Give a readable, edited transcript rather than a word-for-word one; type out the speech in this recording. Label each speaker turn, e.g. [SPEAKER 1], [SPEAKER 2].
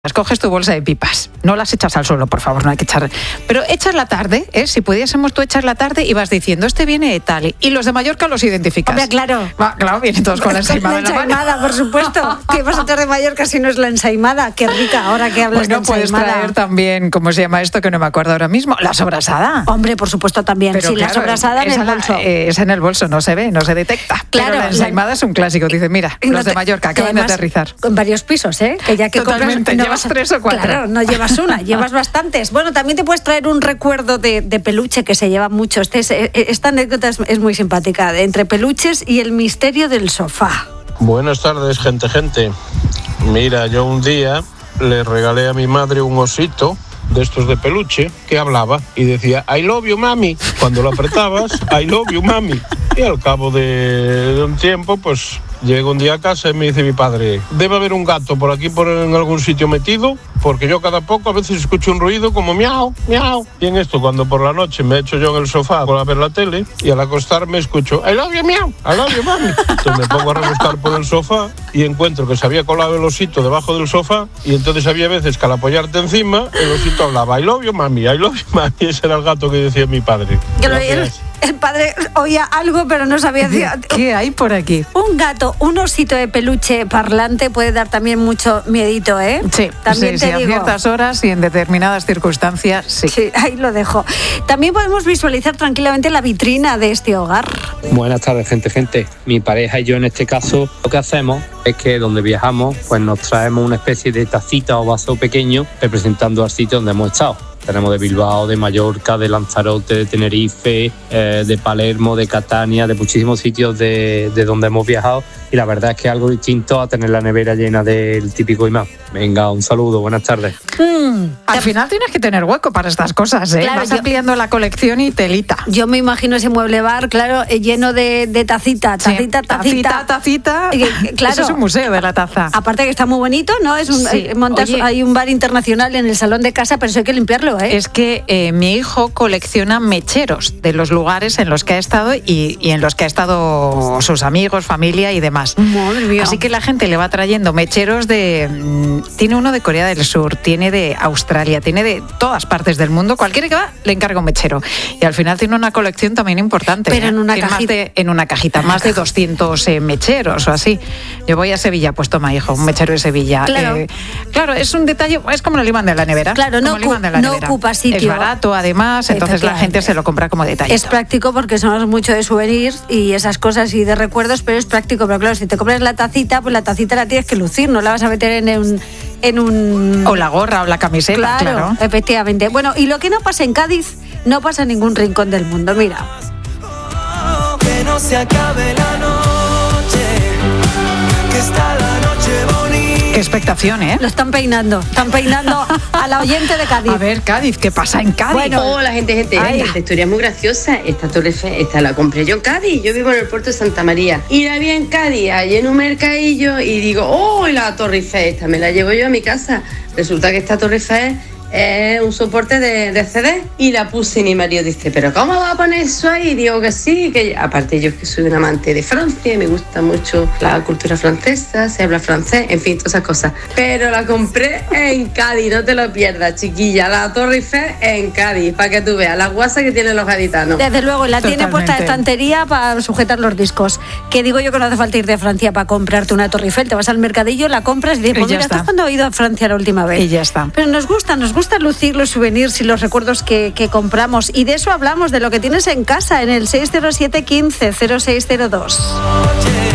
[SPEAKER 1] Coges tu bolsa de pipas, no las echas al suelo, por favor, no hay que echar. Pero echas la tarde, si pudiésemos, tú echas la tarde y vas diciendo, este viene de tal, y los de Mallorca los identificas.
[SPEAKER 2] Hombre, claro.
[SPEAKER 1] Claro, vienen todos con la ensaimada en la mano.
[SPEAKER 2] La ensaimada, por supuesto. ¿Qué vas a echar de Mallorca si no es la ensaimada? Qué rica, ahora que hablas de ensaimada.
[SPEAKER 1] Puedes traer también, ¿cómo se llama esto? Que no me acuerdo ahora mismo. La sobrasada.
[SPEAKER 2] Hombre, por supuesto también.
[SPEAKER 1] Pero
[SPEAKER 2] sí,
[SPEAKER 1] claro,
[SPEAKER 2] la sobrasada en el bolso.
[SPEAKER 1] Esa en el bolso, no se ve, no se detecta.
[SPEAKER 2] Claro.
[SPEAKER 1] Pero la ensaimada es un clásico. Dice, mira, los de Mallorca acaban de aterrizar.
[SPEAKER 2] Con varios pisos, que ya que
[SPEAKER 1] totalmente,
[SPEAKER 2] compras,
[SPEAKER 1] llevas 3 o 4.
[SPEAKER 2] Claro, no llevas una, llevas bastantes. Bueno, también te puedes traer un recuerdo de peluche que se lleva mucho. Esta anécdota es muy simpática, entre peluches y el misterio del sofá.
[SPEAKER 3] Buenas tardes, gente. Mira, yo un día le regalé a mi madre un osito de estos de peluche que hablaba y decía I love you, mami. Cuando lo apretabas, I love you, mami. Y al cabo de un tiempo, pues llego un día a casa y me dice mi padre, debe haber un gato por aquí en algún sitio metido, porque yo cada poco a veces escucho un ruido como miau, miau. Y en esto, cuando por la noche me echo yo en el sofá a ver la tele y al acostarme escucho I love you, miau, I love you, mami. Entonces me pongo a rebuscar por el sofá y encuentro que se había colado el osito debajo del sofá, y entonces había veces que al apoyarte encima el osito hablaba I love you, mami, I love you, mami. Ese era el gato que decía mi padre.
[SPEAKER 2] El padre oía algo, pero no sabía.
[SPEAKER 1] ¿Qué hay por aquí?
[SPEAKER 2] Un gato, un osito de peluche parlante puede dar también mucho miedito,
[SPEAKER 1] Sí,
[SPEAKER 2] también
[SPEAKER 1] sí, a ciertas horas y en determinadas circunstancias, sí.
[SPEAKER 2] Sí, ahí lo dejo. También podemos visualizar tranquilamente la vitrina de este hogar.
[SPEAKER 4] Buenas tardes, gente. Mi pareja y yo, en este caso, lo que hacemos es que donde viajamos, pues nos traemos una especie de tacita o vaso pequeño representando al sitio donde hemos estado. Tenemos de Bilbao, de Mallorca, de Lanzarote, de Tenerife, de Palermo, de Catania, de muchísimos sitios de donde hemos viajado, y la verdad es que es algo distinto a tener la nevera llena del típico imán. Venga, un saludo, buenas tardes.
[SPEAKER 1] Al final tienes que tener hueco para estas cosas,
[SPEAKER 2] Claro,
[SPEAKER 1] vas ampliando la colección y telita.
[SPEAKER 2] Yo me imagino ese mueble bar, claro, lleno de tacita.
[SPEAKER 1] Claro. Eso es un museo de la taza.
[SPEAKER 2] Aparte que está muy bonito, ¿no? Hay un bar internacional en el salón de casa, pero eso hay que limpiarlo,
[SPEAKER 1] Es que mi hijo colecciona mecheros de los lugares en los que ha estado y en los que ha estado sus amigos, familia y demás.
[SPEAKER 2] Madre mía.
[SPEAKER 1] Así que la gente le va trayendo mecheros tiene uno de Corea del Sur, tiene de Australia, tiene de todas partes del mundo. Cualquiera que va le encarga un mechero. Y al final tiene una colección también importante.
[SPEAKER 2] Pero en una cajita.
[SPEAKER 1] En una cajita, más de 200 mecheros o así. Yo voy a Sevilla, pues toma, hijo, un mechero de Sevilla. Claro, es un detalle, es como el imán de la nevera.
[SPEAKER 2] Claro, no ocupa sitio.
[SPEAKER 1] Es barato, además, entonces la gente se lo compra como detalle.
[SPEAKER 2] Es práctico porque somos mucho de souvenirs y esas cosas y de recuerdos, pero es práctico. Pero claro, si te compras la tacita, pues la tacita la tienes que lucir, no la vas a meter en un...
[SPEAKER 1] O la gorra o la camiseta, claro.
[SPEAKER 2] Efectivamente. Bueno, y lo que no pasa en Cádiz, no pasa en ningún rincón del mundo. Mira.
[SPEAKER 5] Que no se acabe la noche, que está la noche bonita.
[SPEAKER 1] Qué expectación,
[SPEAKER 2] Lo están peinando a la oyente de Cádiz.
[SPEAKER 1] A ver, Cádiz, ¿qué pasa en Cádiz?
[SPEAKER 6] Bueno, hola, gente. Esta historia es muy graciosa. Esta Torre Eiffel, esta la compré yo en Cádiz. Yo vivo en el puerto de Santa María. Y la vi en Cádiz, allí en un mercadillo, y digo, ¡oh, la Torre Eiffel! Esta me la llevo yo a mi casa. Resulta que esta Torre Eiffel es un soporte de CD, y la puse y mi marido dice, ¿pero cómo va a poner eso ahí? Y digo que sí, que aparte yo es que soy un amante de Francia y me gusta mucho la cultura francesa, se habla francés, en fin, todas esas cosas. Pero la compré en Cádiz, no te lo pierdas, chiquilla, la Torre Eiffel en Cádiz, para que tú veas la guasa que tienen los gaditanos.
[SPEAKER 2] Desde luego, la tiene puesta de estantería para sujetar los discos. Que digo yo que no hace falta ir de Francia para comprarte una Torre Eiffel, te vas al mercadillo, la compras y dices, pues mira, ¿tú cuándo has ido a Francia la última vez?
[SPEAKER 1] Y ya está.
[SPEAKER 2] Pero nos gusta lucir los souvenirs y los recuerdos que compramos, y de eso hablamos, de lo que tienes en casa, en el 607 15 0602.